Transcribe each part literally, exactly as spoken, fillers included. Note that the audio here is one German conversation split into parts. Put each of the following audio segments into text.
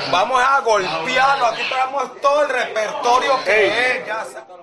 Vamos a golpearlo. Aquí traemos todo el repertorio que es. Ya sacaron.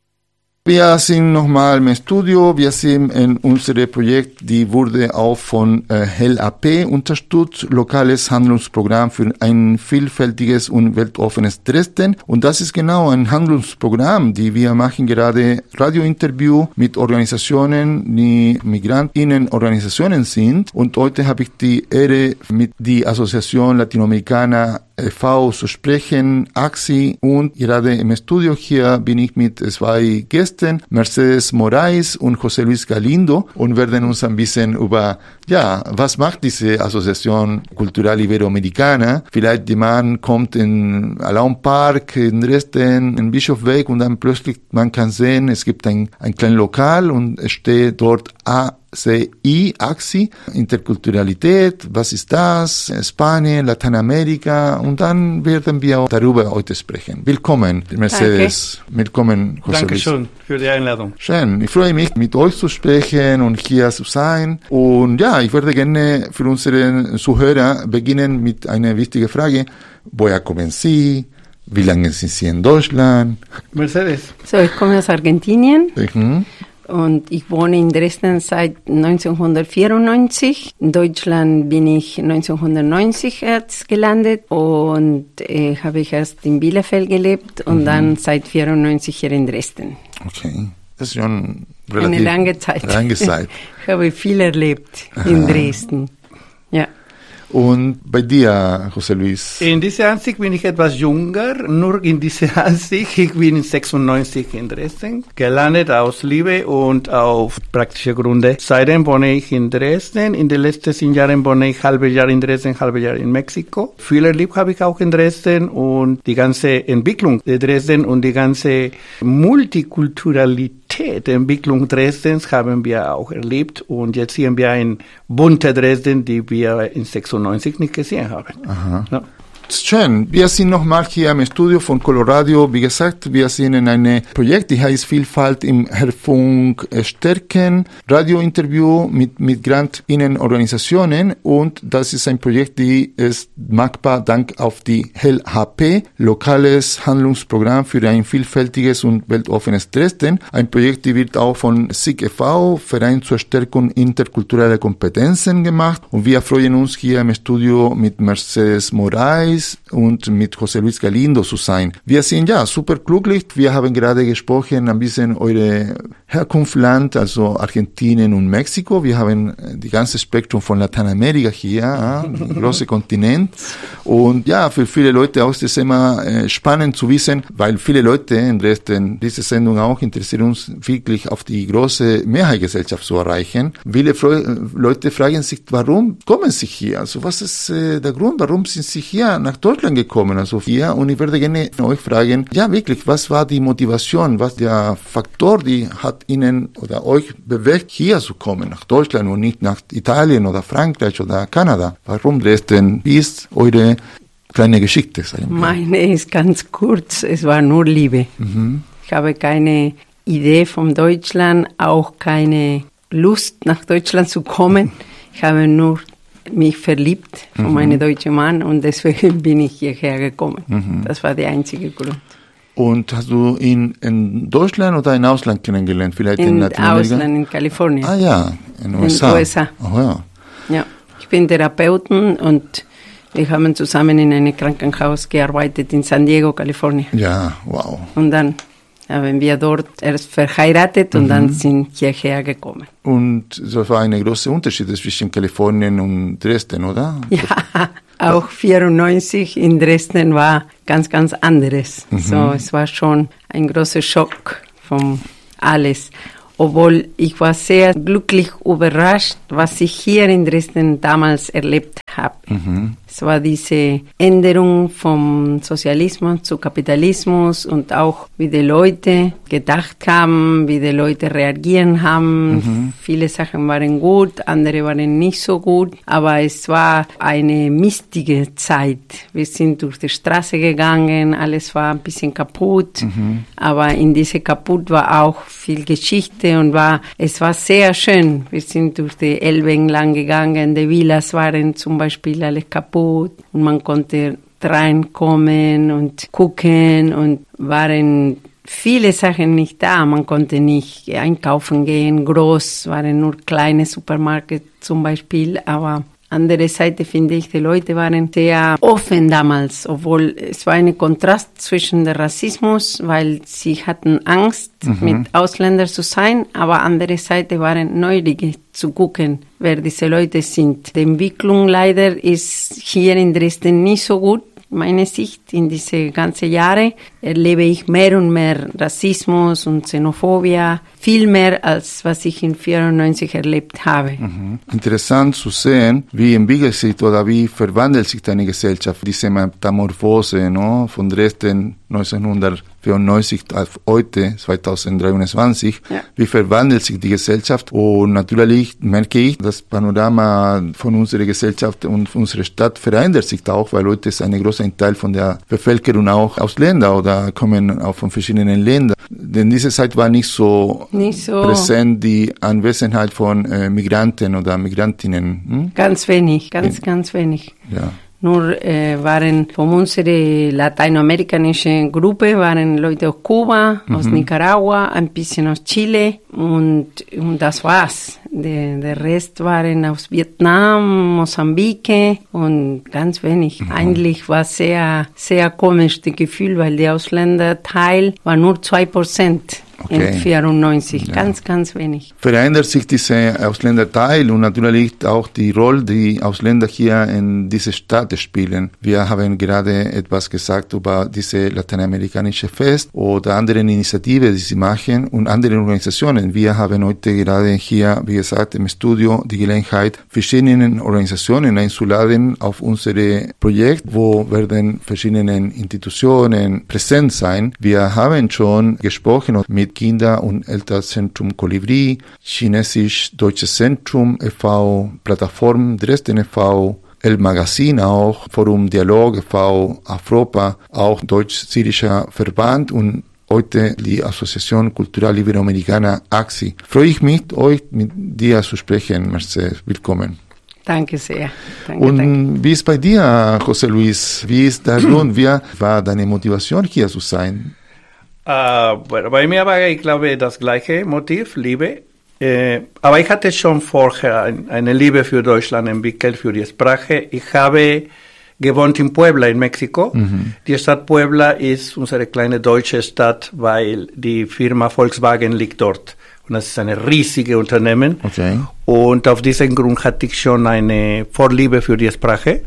Wir sind nochmal im Studio. Wir sind in unserem Projekt, die wurde auch von äh, H E L A P unterstützt, lokales Handlungsprogramm für ein vielfältiges und weltoffenes Dresden. Und das ist genau ein Handlungsprogramm, die wir machen gerade Radiointerview mit Organisationen, die Migrantinnenorganisationen sind. Und heute habe ich die Ehre, mit der Asociación Latinoamericana e V zu sprechen, A X I, und gerade im Studio hier bin ich mit zwei Gästen, Mercedes Moraes und José Luis Galindo, und werden uns ein bisschen über, ja, was macht diese Asociación Cultural Iberoamericana? Vielleicht jemand kommt in Alaun Park in Dresden, in Bischofsweg, und dann plötzlich, man kann sehen, es gibt ein, ein kleines Lokal und es steht dort A C I, A X I, Interkulturalität, was ist das, Spanien, Lateinamerika, und dann werden wir auch darüber heute sprechen. Willkommen, Mercedes. Danke. Willkommen, José Luis. Dankeschön für die Einladung. Schön, ich freue mich, mit euch zu sprechen und hier zu sein. Und ja, ich würde gerne für unsere Zuhörer beginnen mit einer wichtigen Frage. Woher kommen Sie? Wie lange sind Sie in Deutschland? Mercedes. So, ich komme aus Argentinien. Mhm. Und ich wohne in Dresden seit neunzehnhundertvierundneunzig. In Deutschland bin ich neunzehnhundertneunzig erst gelandet und äh, habe ich erst in Bielefeld gelebt und mhm. dann seit vierundneunzig hier in Dresden. Okay, das ist schon relativ eine lange Zeit. Lange Zeit. Ich habe viel erlebt in Aha. Dresden. Ja. Und bei dir, José Luis? In dieser Ansicht bin ich etwas jünger, nur in dieser Ansicht. Ich bin sechsundneunzig in Dresden, gelandet aus Liebe und auf praktische Gründe. Seitdem wohne ich in Dresden. In den letzten zehn Jahren wohne ich halbe Jahr in Dresden, halbe Jahr in Mexiko. Viel erlebt habe ich auch in Dresden, und die ganze Entwicklung der Dresden und die ganze Multikulturalität, Entwicklung Dresdens haben wir auch erlebt, und jetzt sehen wir ein bunter Dresden, die wir in sechsundneunzig nicht gesehen haben. Aha. Ja. Schön. Wir sind nochmal hier im Studio von Coloradio. Wie gesagt, wir sind in einem Projekt, die heißt Vielfalt im Hörfunk stärken, Radiointerview mit Migrantinnenorganisationen, und das ist ein Projekt, die ist machbar dank auf die H E L A P, lokales Handlungsprogramm für ein vielfältiges und weltoffenes Dresden. Ein Projekt, die wird auch von S I G e V, Verein zur Stärkung interkultureller Kompetenzen, gemacht, und wir freuen uns hier im Studio mit Mercedes Moraes und mit José Luis Galindo zu sein. Wir sind ja super glücklich. Wir haben gerade gesprochen ein bisschen eure Herkunftsland, also Argentinien und Mexiko. Wir haben die ganze Spektrum von Lateinamerika hier, ein großer Kontinent. Und ja, für viele Leute auch ist es immer äh, spannend zu wissen, weil viele Leute in Dresden, diese Sendung auch, interessiert uns wirklich auf die große Mehrheitsgesellschaft zu erreichen. Viele Fre- Leute fragen sich, warum kommen sie hier? Also was ist äh, der Grund, warum sind sie hier nach Deutschland gekommen, also hier, und ich würde gerne euch fragen, ja wirklich, was war die Motivation, was der Faktor, die hat Ihnen oder euch bewegt, hier zu kommen, nach Deutschland und nicht nach Italien oder Frankreich oder Kanada? Warum Dresden? Wie ist eure kleine Geschichte? Meine ist ganz kurz, es war nur Liebe. Mhm. Ich habe keine Idee von Deutschland, auch keine Lust nach Deutschland zu kommen. Ich habe nur mich verliebt von mhm. meinem deutschen Mann, und deswegen bin ich hierher gekommen. Mhm. Das war der einzige Grund. Und hast du ihn in Deutschland oder im Ausland kennengelernt? Vielleicht in, in Lateinamerika? Ausland, in Kalifornien. Ah ja, in den U S A. In den U S A. Oh, ja. Ja, ich bin Therapeutin, und wir haben zusammen in einem Krankenhaus gearbeitet in San Diego, Kalifornien. Ja, wow. Und dann haben wir dort erst verheiratet und mhm. dann sind hierher gekommen. Und das war ein großer Unterschied zwischen Kalifornien und Dresden, oder? Ja, auch vierundneunzig in Dresden war ganz, ganz anderes. Mhm. So, es war schon ein großer Schock von alles. Obwohl ich war sehr glücklich überrascht, was ich hier in Dresden damals erlebt habe. Mhm. Es war diese Änderung vom Sozialismus zu Kapitalismus, und auch wie die Leute gedacht haben, wie die Leute reagieren haben. Mhm. Viele Sachen waren gut, andere waren nicht so gut, aber es war eine mistige Zeit. Wir sind durch die Straße gegangen, alles war ein bisschen kaputt, mhm. aber in diese kaputt war auch viel Geschichte, und war, es war sehr schön. Wir sind durch die Elbe entlang gegangen, die Villas waren zum Beispiel alles kaputt, und man konnte reinkommen und gucken und waren viele Sachen nicht da. Man konnte nicht einkaufen gehen, groß, waren nur kleine Supermärkte zum Beispiel, aber andere Seite finde ich, die Leute waren sehr offen damals, obwohl es war ein Kontrast zwischen dem Rassismus, weil sie hatten Angst, mhm. mit Ausländern zu sein, aber andere Seite waren neugierig zu gucken, wer diese Leute sind. Die Entwicklung leider ist hier in Dresden nicht so gut. Meine Sicht, in diese ganzen Jahre erlebe ich mehr und mehr Rassismus und Xenophobie, viel mehr als was ich in vierundneunzig erlebt habe. Mhm. Interessant zu sehen, wie entwickelt sich oder wie verwandelt sich eine Gesellschaft, diese Metamorphose, no? Von Dresden neunzehnhundertvierundneunzig auf heute, zweitausenddreiundzwanzig, ja. Wie verwandelt sich die Gesellschaft? Und natürlich merke ich, das Panorama von unserer Gesellschaft und unserer Stadt verändert sich auch, weil heute ist ein großer Teil von der Bevölkerung auch Ausländer oder kommen auch von verschiedenen Ländern. Denn diese Zeit war nicht so, nicht so präsent, die Anwesenheit von äh, Migranten oder Migrantinnen. Hm? Ganz wenig, ganz, ganz wenig. Ja. Nur äh, waren von unserer lateinamerikanischen Gruppe waren Leute aus Kuba, mhm. aus Nicaragua, ein bisschen aus Chile und, und das war's. Der, der Rest waren aus Vietnam, Mosambik und ganz wenig. Mhm. Eigentlich war sehr, sehr komisch das Gefühl, weil der Ausländerteil war nur zwei Prozent. Okay. In vierundneunzig, ja. ganz, ganz wenig. Verändert sich dieser Ausländerteil und natürlich auch die Rolle, die Ausländer hier in dieser Stadt spielen. Wir haben gerade etwas gesagt über diese lateinamerikanische Fest oder andere Initiativen, die sie machen und andere Organisationen. Wir haben heute gerade hier, wie gesagt, im Studio die Gelegenheit, verschiedene Organisationen einzuladen auf unser Projekt, wo werden verschiedene Institutionen präsent sein. Wir haben schon gesprochen mit Kinder- und Elternzentrum Kolibri, Chinesisch-Deutsches Zentrum e V, Plattform Dresden e V, El Magazin auch, Forum Dialog e V, Afropa, auch Deutsch-Syrischer Verband und heute die Asociación Cultural Iberoamericana A X I. Freue ich mich, euch mit dir zu sprechen, Mercedes. Willkommen. Danke sehr. Danke, und danke. Wie ist bei dir, José Luis? Wie ist der Grund? Wie war deine Motivation, hier zu sein? Uh, bueno, bei mir war, ich glaube, das gleiche Motiv, Liebe. Äh, aber ich hatte schon vorher ein, eine Liebe für Deutschland entwickelt, für die Sprache. Ich habe gewohnt in Puebla, in Mexiko. Mhm. Die Stadt Puebla ist unsere kleine deutsche Stadt, weil die Firma Volkswagen liegt dort. Und das ist ein riesiges Unternehmen. Okay. Und auf diesen Grund hatte ich schon eine Vorliebe für die Sprache.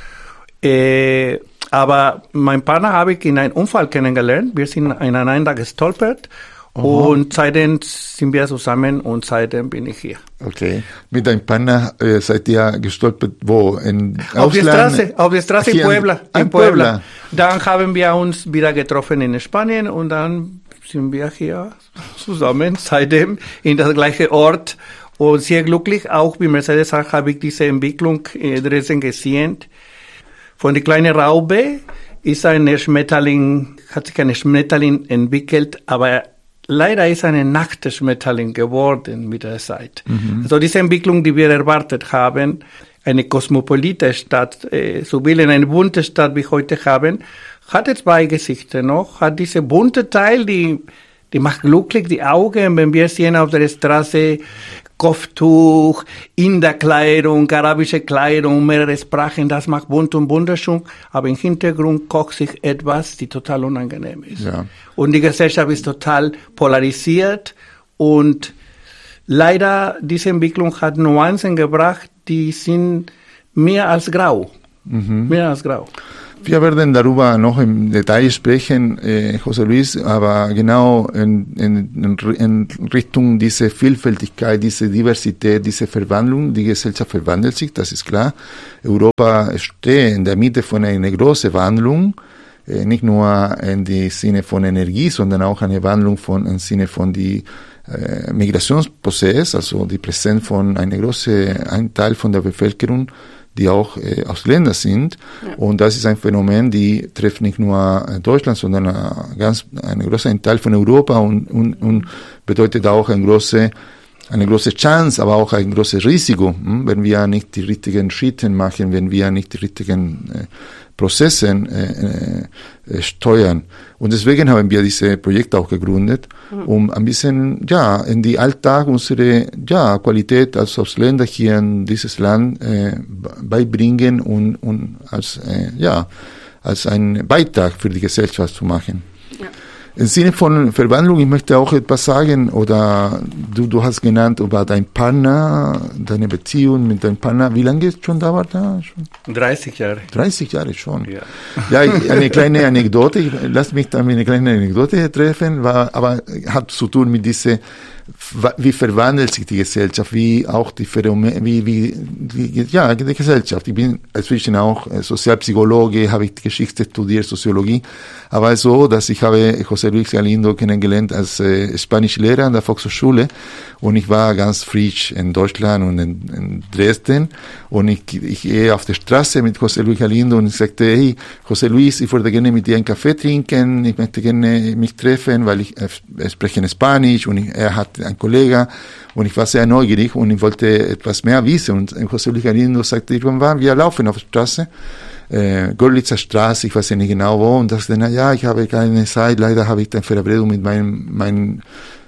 Äh, Aber mein Partner habe ich in einem Unfall kennengelernt. Wir sind ineinander gestolpert. Oh. Und seitdem sind wir zusammen und seitdem bin ich hier. Okay. Mit deinem Partner äh, seid ihr gestolpert wo? In auf die Straße, auf die Straße in Puebla. In, in Puebla. Puebla. Dann haben wir uns wieder getroffen in Spanien und dann sind wir hier zusammen, seitdem in das gleiche Ort. Und sehr glücklich, auch wie Mercedes sagt, habe ich diese Entwicklung in Dresden gesehen. Von der kleinen Raupe ist ein Schmetterling, hat sich ein Schmetterling entwickelt, aber leider ist eine nackte Schmetterling geworden mit der Zeit. Mhm. Also diese Entwicklung, die wir erwartet haben, eine kosmopolite Stadt, äh, so will eine bunte Stadt wie heute haben, hatte zwei Gesichter noch, hat diese bunte Teil, die, die macht glücklich die Augen, wenn wir sehen auf der Straße Kopftuch, Inderkleidung, arabische Kleidung, mehrere Sprachen, das macht bunt und wunderschön, aber im Hintergrund kocht sich etwas, die total unangenehm ist. Ja. Und die Gesellschaft ist total polarisiert und leider diese Entwicklung hat Nuancen gebracht, die sind mehr als grau. Mhm. Mehr als grau. Wir werden darüber noch im Detail sprechen, äh, José Luis, aber genau in, in, in Richtung dieser Vielfältigkeit, diese Diversität, diese Verwandlung, die Gesellschaft verwandelt sich, das ist klar. Europa steht in der Mitte von einer großen Wandlung, äh, nicht nur in dem Sinne von Energie, sondern auch eine Wandlung von, im Sinne von die äh, Migrationsprozess, also die Präsenz von einem großen Teil von der Bevölkerung, die auch äh, Ausländer sind. Ja. Und das ist ein Phänomen, die trifft nicht nur Deutschland, sondern äh, ganz einen großen Teil von Europa und, und, und bedeutet auch eine große eine große Chance, aber auch ein großes Risiko, wenn wir nicht die richtigen Schritte machen, wenn wir nicht die richtigen äh, Prozesse äh, äh, steuern. Und deswegen haben wir diese Projekte auch gegründet, um ein bisschen, ja, in die Alltag unsere, ja, Qualität als Ausländer hier in dieses Land äh, beibringen und, und als, äh, ja, als einen Beitrag für die Gesellschaft zu machen. Ja. Im Sinne von Verwandlung, ich möchte auch etwas sagen, oder du, du hast genannt über deinen Partner, deine Beziehung mit deinem Partner. Wie lange ist schon dauert da? Schon? dreißig Jahre. dreißig Jahre schon. Ja, ja ich, eine kleine Anekdote, ich, lass mich da eine kleine Anekdote treffen, war, aber hat zu tun mit dieser, wie verwandelt sich die Gesellschaft, wie auch die Phänomene, wie, wie, die, ja, die Gesellschaft. Ich bin inzwischen auch Sozialpsychologe, habe ich Geschichte studiert, Soziologie, aber so, dass ich habe José Luis Galindo kennengelernt als äh, Spanischlehrer an der Volkshochschule und ich war ganz frisch in Deutschland und in, in Dresden und ich, ich gehe auf der Straße mit José Luis Galindo und ich sagte, hey, José Luis, ich würde gerne mit dir einen Kaffee trinken, ich möchte gerne mich treffen, weil ich äh, spreche in Spanisch und ich, er hat einen Kollegen und ich war sehr neugierig und ich wollte etwas mehr wissen und José Luis Galindo sagte, irgendwann, wir laufen auf der Straße, äh, Görlitzer Straße, ich weiß ja nicht genau wo, und dachte, na ja, ich habe keine Zeit, leider habe ich eine Verabredung mit meinem, mein,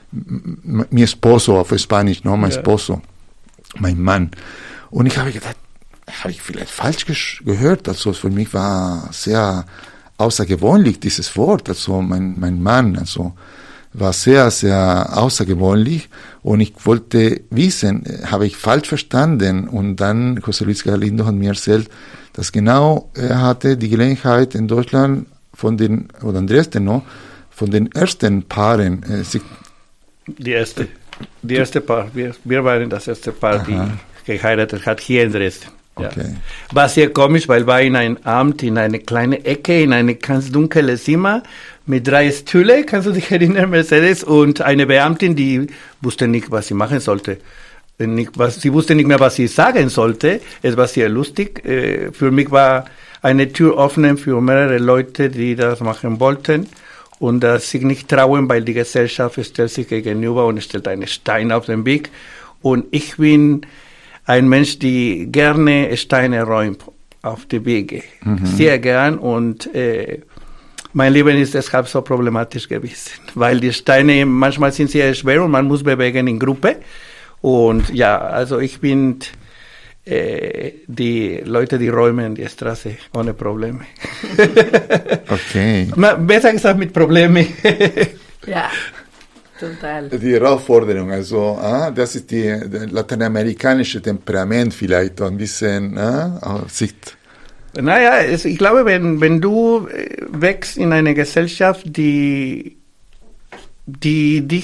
mi esposo auf Spanisch, no, mein ja. Esposo, mein Mann. Und ich habe gedacht, habe ich vielleicht falsch gehört, also für mich war sehr außergewöhnlich dieses Wort, also mein, mein Mann, also war sehr, sehr außergewöhnlich und ich wollte wissen, habe ich falsch verstanden? Und dann José Luis Galindo hat mir erzählt, dass genau er hatte die Gelegenheit in Deutschland von den, oder in Dresden, no, von den ersten Paaren. Äh, sich die erste, die erste Paar, wir, wir waren das erste Paar, Aha. die geheiratet hat hier in Dresden. Okay. Ja. War sehr komisch, weil war in ein Amt, in eine kleine Ecke, in eine ganz dunkle Zimmer mit drei Stühle, kannst du dich erinnern, Mercedes, und eine Beamtin, die wusste nicht, was sie machen sollte. Nicht, was, sie wusste nicht mehr, was sie sagen sollte. Es war sehr lustig. Äh, für mich war eine Tür offen für mehrere Leute, die das machen wollten und äh, sich nicht trauen, weil die Gesellschaft stellt sich gegenüber und stellt einen Stein auf den Weg. Und ich bin ein Mensch, die gerne Steine räumt auf die Wege. Mhm. Sehr gern. Und äh, mein Leben ist deshalb so problematisch gewesen, weil die Steine manchmal sind sehr schwer und man muss bewegen in Gruppe. Und ja, also ich bin äh, die Leute, die räumen die Straße ohne Probleme. Okay. Besser gesagt mit Problemen. Ja. Total. Die Herausforderung, also ah, das ist die, die lateinamerikanische Temperament vielleicht, ein bisschen ah, Sicht. Naja, es, ich glaube, wenn, wenn du wächst in eine Gesellschaft, die, die dich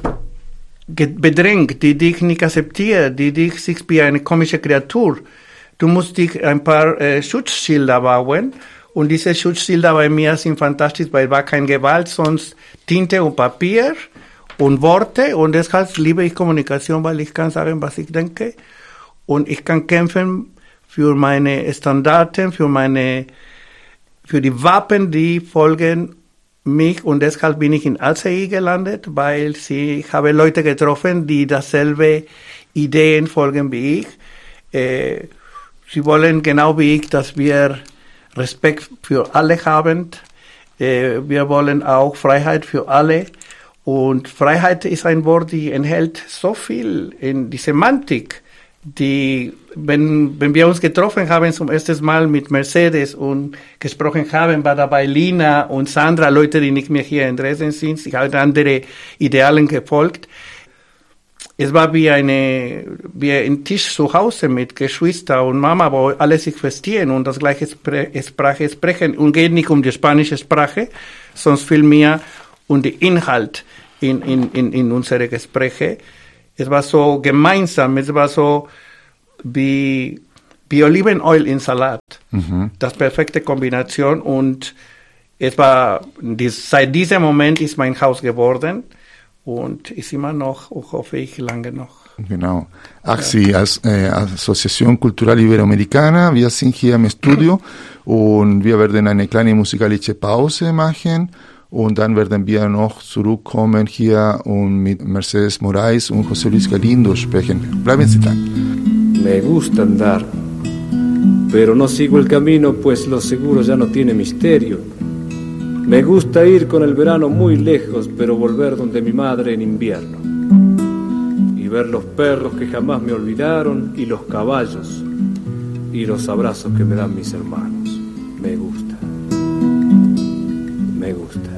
bedrängt, die dich nicht akzeptiert, die dich sieht wie eine komische Kreatur, du musst dich ein paar äh, Schutzschilder bauen. Und diese Schutzschilder bei mir sind fantastisch, weil war keine Gewalt, sonst Tinte und Papier und Worte, und deshalb liebe ich Kommunikation, weil ich kann sagen, was ich denke, und ich kann kämpfen für meine Standarten, für meine, für die Wappen, die folgen mich, und deshalb bin ich in A C I gelandet, weil sie, ich habe Leute getroffen, die dasselbe Ideen folgen wie ich. Äh, sie wollen genau wie ich, dass wir Respekt für alle haben. Äh, wir wollen auch Freiheit für alle. Und Freiheit ist ein Wort, die enthält so viel in die Semantik, die, wenn, wenn wir uns getroffen haben zum ersten Mal mit Mercedes und gesprochen haben, war dabei Lina und Sandra, Leute, die nicht mehr hier in Dresden sind, sie haben andere Idealen gefolgt. Es war wie eine, wie ein Tisch zu Hause mit Geschwistern und Mama, wo alle sich verstehen und das gleiche Sprache sprechen, und geht nicht um die spanische Sprache, sondern vielmehr um den Inhalt in, in, in, in unsere Gespräche. Es war so gemeinsam, es war so wie, wie Olivenöl in Salat. Mhm. Das perfekte Kombination, und es war, seit diesem Moment ist mein Haus geworden und ist immer noch, hoffe ich, lange noch. Genau. A C I, als, äh, Asociación Cultural Iberoamericana, wir sind hier im Studio und wir werden eine kleine musikalische Pause machen. Und dann werden wir noch zurückkommen hier und mit Mercedes Moraes und José Luis Galindo sprechen. Bleiben Sie dran. Me gusta andar, pero no sigo el camino, pues lo seguro ya no tiene misterio. Me gusta ir con el verano muy lejos, pero volver donde mi madre en invierno. Y ver los perros que jamás me olvidaron, y los caballos, y los abrazos que me dan mis hermanos. Me gusta, me gusta.